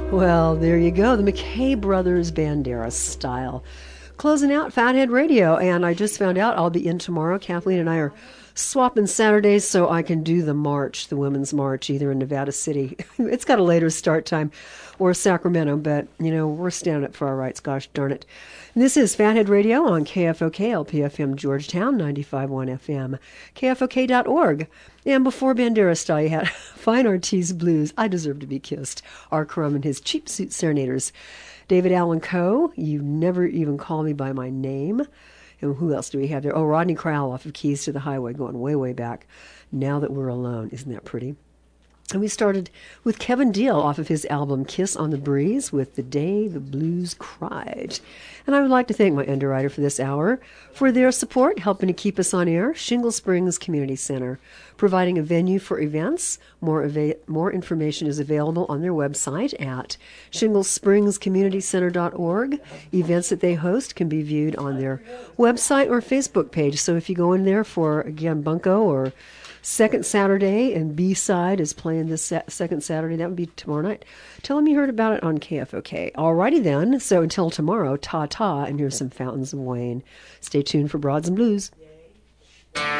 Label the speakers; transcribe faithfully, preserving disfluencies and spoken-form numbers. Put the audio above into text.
Speaker 1: Well, there you go. The McKay Brothers Bandera style. Closing out Fathead Radio, and I just found out I'll be in tomorrow. Kathleen and I are swapping Saturdays so I can do the march, the Women's March, either in Nevada City. It's got a later start time, or Sacramento, but, you know, we're standing up for our rights, gosh darn it. And this is Fathead Radio on K F O K, L P F M Georgetown, ninety-five point one F M, K F O K dot org. And before Bandera style, you had Fine Artiste Blues, I Deserve to Be Kissed, R. Crumb and his Cheap Suit Serenaders. David Allan Coe, You Never Even Call Me By My Name. And who else do we have there? Oh, Rodney Crowell off of Keys to the Highway, going way, way back. Now That We're Alone. Isn't that pretty? And we started with Kevin Deal off of his album Kiss on the Breeze with The Day the Blues Cried. And I would like to thank my underwriter for this hour for their support, helping to keep us on air, Shingle Springs Community Center, providing a venue for events. More, ava- more information is available on their website at shingle springs community center dot org. Events that they host can be viewed on their website or Facebook page. So if you go in there for, again, Bunko or Second Saturday, and B-Side is playing this sa- second Saturday. That would be tomorrow night. Tell them you heard about it on K F O K. Alrighty then. So until tomorrow, ta-ta, and here's some Fountains of Wayne. Stay tuned for Broads and Blues.